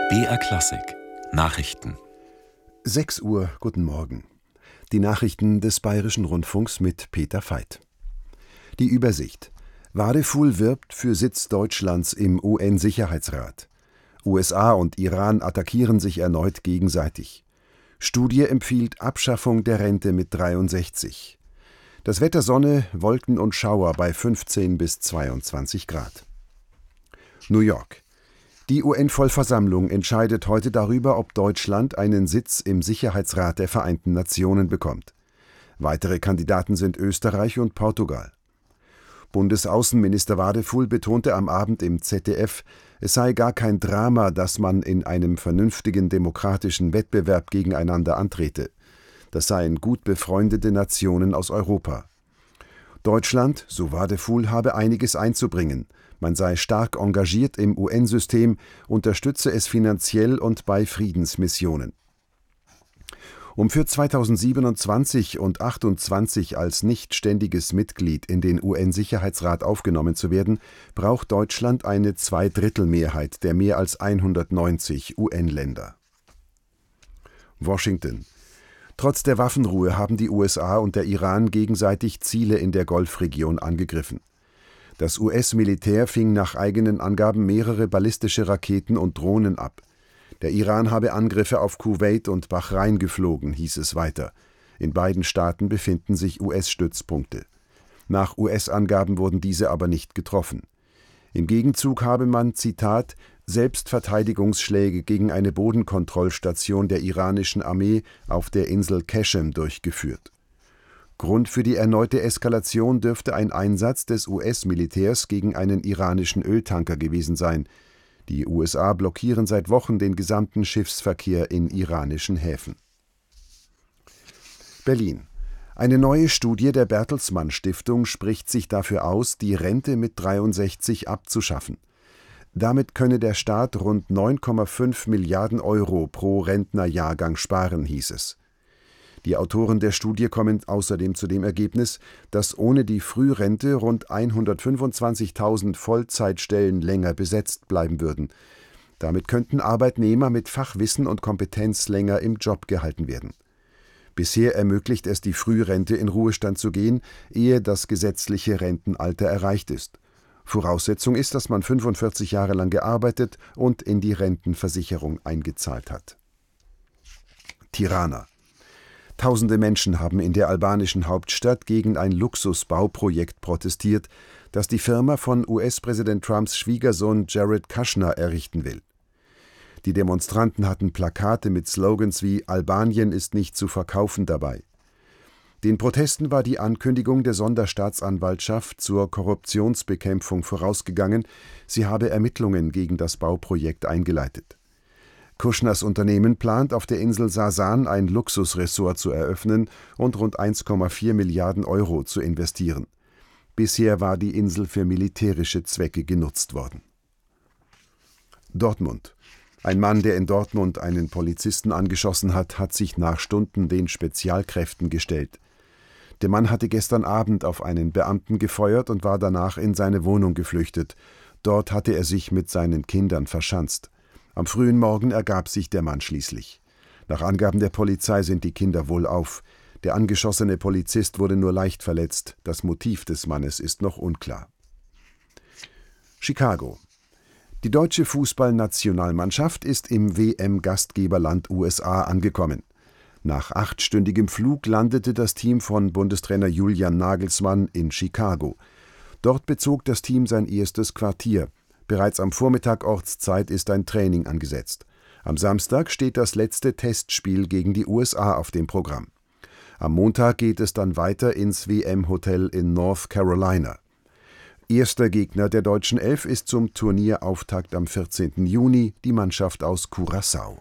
BR Klassik Nachrichten 6 Uhr, guten Morgen. Die Nachrichten des Bayerischen Rundfunks mit Peter Veit. Die Übersicht. Wadephul wirbt für Sitz Deutschlands im UN-Sicherheitsrat. USA und Iran attackieren sich erneut gegenseitig. Studie empfiehlt Abschaffung der Rente mit 63. Das Wetter Sonne, Wolken und Schauer bei 15 bis 22 Grad. New York. Die UN-Vollversammlung entscheidet heute darüber, ob Deutschland einen Sitz im Sicherheitsrat der Vereinten Nationen bekommt. Weitere Kandidaten sind Österreich und Portugal. Bundesaußenminister Wadephul betonte am Abend im ZDF, es sei gar kein Drama, dass man in einem vernünftigen demokratischen Wettbewerb gegeneinander antrete. Das seien gut befreundete Nationen aus Europa. Deutschland, so Wadephul, habe einiges einzubringen. Man sei stark engagiert im UN-System, unterstütze es finanziell und bei Friedensmissionen. Um für 2027 und 2028 als nichtständiges Mitglied in den UN-Sicherheitsrat aufgenommen zu werden, braucht Deutschland eine Zweidrittelmehrheit der mehr als 190 UN-Länder. Washington. Trotz der Waffenruhe haben die USA und der Iran gegenseitig Ziele in der Golfregion angegriffen. Das US-Militär fing nach eigenen Angaben mehrere ballistische Raketen und Drohnen ab. Der Iran habe Angriffe auf Kuwait und Bahrain geflogen, hieß es weiter. In beiden Staaten befinden sich US-Stützpunkte. Nach US-Angaben wurden diese aber nicht getroffen. Im Gegenzug habe man, Zitat, Selbstverteidigungsschläge gegen eine Bodenkontrollstation der iranischen Armee auf der Insel Qeshm durchgeführt. Grund für die erneute Eskalation dürfte ein Einsatz des US-Militärs gegen einen iranischen Öltanker gewesen sein. Die USA blockieren seit Wochen den gesamten Schiffsverkehr in iranischen Häfen. Berlin. Eine neue Studie der Bertelsmann Stiftung spricht sich dafür aus, die Rente mit 63 abzuschaffen. Damit könne der Staat rund 9,5 Milliarden Euro pro Rentnerjahrgang sparen, hieß es. Die Autoren der Studie kommen außerdem zu dem Ergebnis, dass ohne die Frührente rund 125.000 Vollzeitstellen länger besetzt bleiben würden. Damit könnten Arbeitnehmer mit Fachwissen und Kompetenz länger im Job gehalten werden. Bisher ermöglicht es die Frührente, in Ruhestand zu gehen, ehe das gesetzliche Rentenalter erreicht ist. Voraussetzung ist, dass man 45 Jahre lang gearbeitet und in die Rentenversicherung eingezahlt hat. Tirana. Tausende Menschen haben in der albanischen Hauptstadt gegen ein Luxusbauprojekt protestiert, das die Firma von US-Präsident Trumps Schwiegersohn Jared Kushner errichten will. Die Demonstranten hatten Plakate mit Slogans wie »Albanien ist nicht zu verkaufen« dabei. Den Protesten war die Ankündigung der Sonderstaatsanwaltschaft zur Korruptionsbekämpfung vorausgegangen, sie habe Ermittlungen gegen das Bauprojekt eingeleitet. Kushners Unternehmen plant, auf der Insel Sasan ein Luxusressort zu eröffnen und rund 1,4 Milliarden Euro zu investieren. Bisher war die Insel für militärische Zwecke genutzt worden. Dortmund. Ein Mann, der in Dortmund einen Polizisten angeschossen hat, hat sich nach Stunden den Spezialkräften gestellt. Der Mann hatte gestern Abend auf einen Beamten gefeuert und war danach in seine Wohnung geflüchtet. Dort hatte er sich mit seinen Kindern verschanzt. Am frühen Morgen ergab sich der Mann schließlich. Nach Angaben der Polizei sind die Kinder wohlauf. Der angeschossene Polizist wurde nur leicht verletzt. Das Motiv des Mannes ist noch unklar. Chicago. Die deutsche Fußballnationalmannschaft ist im WM-Gastgeberland USA angekommen. Nach 8-stündigem Flug landete das Team von Bundestrainer Julian Nagelsmann in Chicago. Dort bezog das Team sein erstes Quartier. Bereits am Vormittag Ortszeit ist ein Training angesetzt. Am Samstag steht das letzte Testspiel gegen die USA auf dem Programm. Am Montag geht es dann weiter ins WM-Hotel in North Carolina. Erster Gegner der deutschen Elf ist zum Turnierauftakt am 14. Juni die Mannschaft aus Curaçao.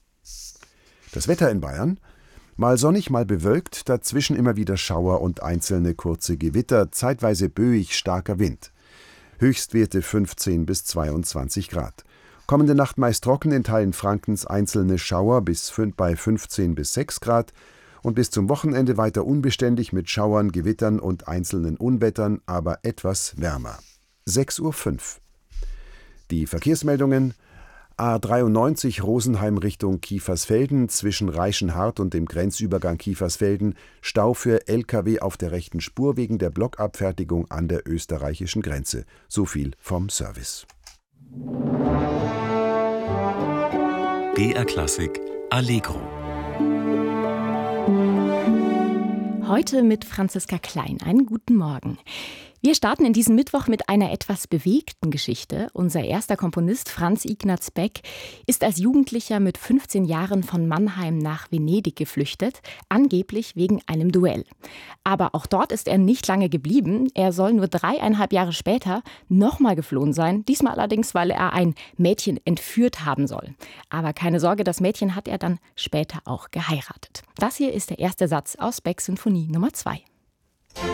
Das Wetter in Bayern? Mal sonnig, mal bewölkt, dazwischen immer wieder Schauer und einzelne kurze Gewitter, zeitweise böig starker Wind. Höchstwerte 15 bis 22 Grad. Kommende Nacht meist trocken, in Teilen Frankens einzelne Schauer bei 15 bis 6 Grad und bis zum Wochenende weiter unbeständig mit Schauern, Gewittern und einzelnen Unwettern, aber etwas wärmer. 6:05 Uhr. Die Verkehrsmeldungen: A93 Rosenheim Richtung Kiefersfelden, zwischen Reichenhart und dem Grenzübergang Kiefersfelden, Stau für Lkw auf der rechten Spur wegen der Blockabfertigung an der österreichischen Grenze. So viel vom Service. BR Klassik Allegro. Heute mit Franziska Klein. Einen guten Morgen. Wir starten in diesem Mittwoch mit einer etwas bewegten Geschichte. Unser erster Komponist Franz Ignaz Beck ist als Jugendlicher mit 15 Jahren von Mannheim nach Venedig geflüchtet, angeblich wegen einem Duell. Aber auch dort ist er nicht lange geblieben. Er soll nur 3,5 Jahre später nochmal geflohen sein, diesmal allerdings, weil er ein Mädchen entführt haben soll. Aber keine Sorge, das Mädchen hat er dann später auch geheiratet. Das hier ist der erste Satz aus Becks Sinfonie Nummer 2.